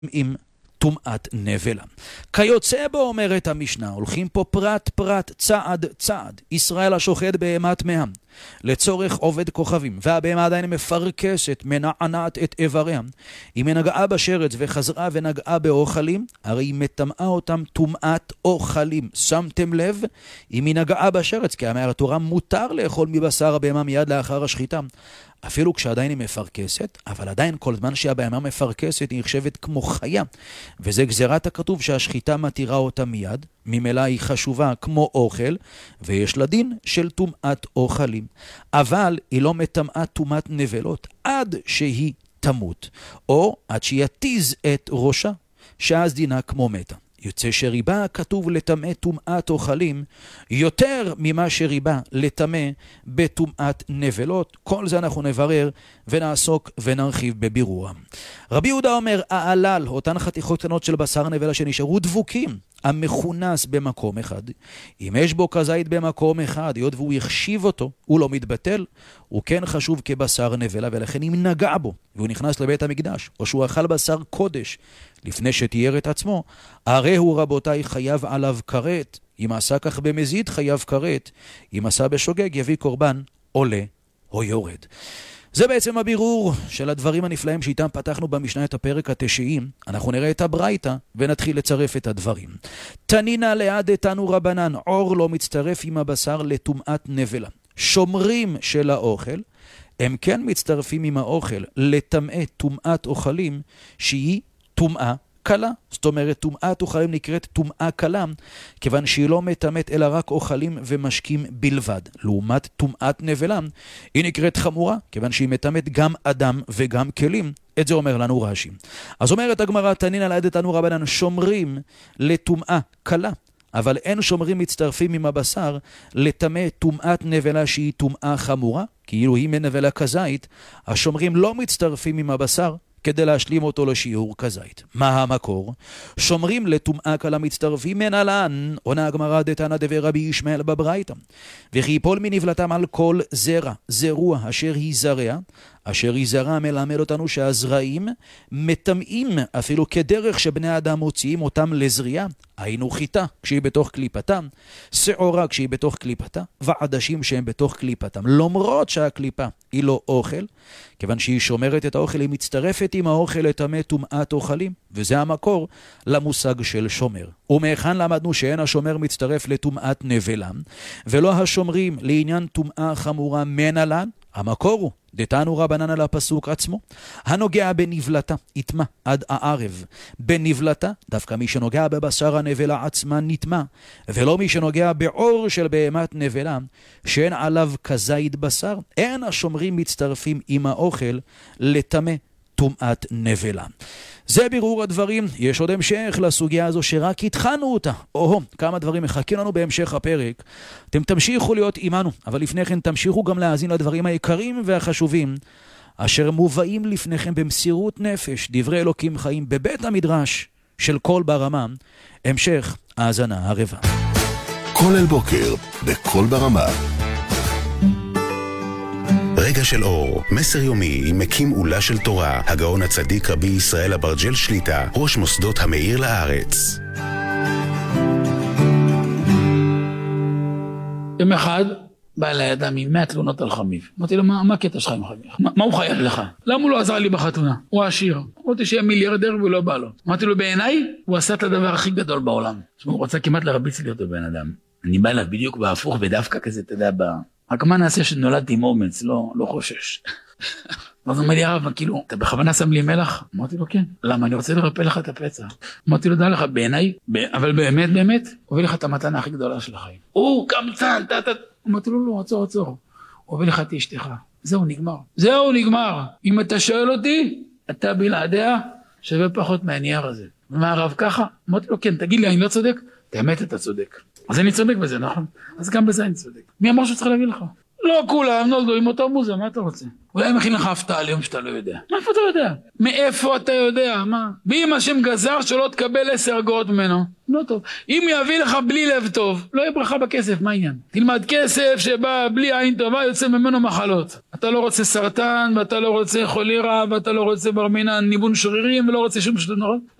עם טומאת נבלה. כיוצא בו אומרת המשנה, הולכים פה פרט פרט, צעד צעד. ישראל השוחט בהמת מהם לצורך עובד כוכבים, והבהמה עדיין מפרקסת, מנענעת את איבריה. אם היא נגעה בשרץ וחזרה ונגעה באוכלים, הרי היא מטמאה אותם טומאת אוכלים. שמתם לב? אם היא נגעה בשרץ, כי אמר התורה מותר לאכול מבשר הבהמה מיד לאחר השחיטה. אפילו כשעדיין היא מפרקסת, אבל עדיין כל זמן שהבהמה מפרקסת היא נחשבת כמו חיה, וזה גזירת הכתוב שהשחיטה מתירה אותה מיד, ממילא היא חשובה כמו אוכל, ויש לה דין של טומאת אוכלים. אבל היא לא מטמאה טומאת נבלות עד שהיא תמות, או עד שיתיז את ראשה, שאז דינה כמו מתה. יוצא שריבה כתוב לטמא טומאת אוכלים יותר ממה שריבה לטמא בטומאת נבלות. כל זה אנחנו נברר ונעסוק ונרחיב בבירורם. רבי יהודה אומר, העלל, אותן חתיכות קטנות של בשר נבלה שנשארו דבוקים, המכונס במקום אחד, אם יש בו כזית במקום אחד, היות והוא יחשיב אותו, הוא לא מתבטל, הוא כן חשוב כבשר נבלה, ולכן אם נגע בו והוא נכנס לבית המקדש, או שהוא אכל בשר קודש לפני שתיאר את עצמו, הרי הוא רבותיי חייב עליו כרת. אם עשה כך במזיד חייב כרת, אם עשה בשוגג יביא קורבן עולה או יורד. זה בעצם הבירור של הדברים הנפלאים שאיתם פתחנו במשנה את הפרק התשיעי. אנחנו נראה את הברייתא ונתחיל לצרף את הדברים. תנינה ליד תנו רבנן, עור לא מצטרף עם הבשר לטומאת נבלה. שומרים של האוכל, הם כן מצטרפים עם האוכל לטמא טומאת אוכלים שהיא טומאה קלה. זאת אומרת, טומאת אוכלים נקראת טומאה קלה, כיוון שהיא לא מטמאת אלא רק אוכלים ומשקים בלבד. לעומת טומאת נבלה, היא נקראת חמורה, כיוון שהיא מטמאת גם אדם וגם כלים. את זה אומר לנו רש"י. אז אומרת הגמרא, תנינא ליד תנו רבנן, שומרים לטומאה קלה, אבל אין שומרים מצטרפים עם הבשר לטמא טומאת נבלה שהיא טומאה חמורה, כאילו היא מנבלה כזית. השומרים לא מצטרפים עם הבשר כדי להשלים אותו לשיעור כזית. מה המקור? שומרים לטומאה קלה מצטרפים מנהלן, עונה הגמרא דתנא דבר רבי ישמעאל בברייתא, וכי יפול מנבלתם על כל זרע, זרוע אשר היא זרע, אשר היא זרע מלמד אותנו שהזרעים מטמאים אפילו כדרך שבני אדם מוציאים אותם לזריעה, היינו חיטה כשהיא בתוך קליפתה, שעורה כשהיא בתוך קליפתה, ועדשים שהם בתוך קליפתם. למרות שהקליפה היא לא אוכל, כיוון שהיא שומרת את האוכל, היא מצטרפת עם האוכל לטמא טומאת אוכלים, וזה המקור למושג של שומר. ומהיכן למדנו שאין השומר מצטרף לטומאת נבלה, ולא השומרים לעניין טומאה חמורה מנהלן? המקור הוא דתנו רבנן על הפסוק עצמו, הנוגע בנבלתה יטמא עד הערב. בנבלתה, דווקא מי שנוגע בבשר הנבלה עצמה נטמא, ולא מי שנוגע בעור של בהמת נבלה שאין עליו כזית בשר. אין השומרים מצטרפים עם האוכל לטמא טומאת נבלה. זה בירור הדברים. יש עוד המשך לסוגיה הזו שרק התחלנו אותה. כמה דברים מחכים לנו בהמשך הפרק. אתם תמשיכו להיות עמנו, אבל לפני כן תמשיכו גם להאזין לדברים היקרים והחשובים אשר מובאים לפניכם במסירות נפש, דברי אלוקים חיים בבית המדרש של כל ברמה. המשך האזנה הרבה. כולל בוקר בכל ברמה. רגע של אור, מסר יומי עם מקים עולה של תורה, הגאון הצדיק רבי ישראל אברג'ל שליטה, ראש מוסדות המאיר לארץ. יום אחד בא אליי אדם עם 100 תלונות על חמיב. אמרתי לו, מה הקטע שלך עם חמיב? מה הוא חייב לך? למה הוא לא עזר לי בחתונה? הוא עשיר. אמרתי שיהיה מיליארדר והוא לא בא לו. אמרתי לו, בעיניי הוא עשה את הדבר הכי גדול בעולם. הוא רצה כמעט להרביץ לי אותו בן אדם. אני בא אליו בדיוק בהפוך ודווקא כזה, אתה יודע, רק מה נעשה שנולדתי עם אומץ, לא חושש. אז הוא אומר לי, הרב, כאילו, אתה בכוונה שם לי מלח? אמרתי לו, כן. למה? אני רוצה לרפא לך את הפצע. אמרתי לו, דע לך, בעיניי, אבל באמת, הוביל לך את המתנה הכי גדולה של החיים. הוא קמצן, אמרתי לו, לא, עצור. הוביל לך את אשתך. זהו, נגמר. אם אתה שואל אותי, אתה בלעדיה שווה פחות מהנייר הזה. ומה הרב ככה? אמרתי לו, כן, תגיד לי, אני לא צודק? באמת אתה צודק. אז אני צודק בזה, נכון? אז גם בזה אני צודק. מי אמר שצריך להגיד לך? לא כולם נולדו עם אותו מוזה, מה אתה רוצה? אולי הם מכין לך הפתעה ליום שאתה לא יודע. מאיפה אתה יודע? מאיפה אתה יודע? מה? ואם השם גזר שלא תקבל 10 אגורות ממנו, לא טוב. אם יביא לך בלי לב טוב, לא יהיה ברכה בכסף, מה העניין? תלמד כסף שבא בלי עין טובה, יוצא ממנו מחלות. אתה לא רוצה סרטן, ואתה לא רוצה חולירה, ואתה לא רוצה בר מינן, ניוון שרירים, ולא רוצה שום שטות נורא.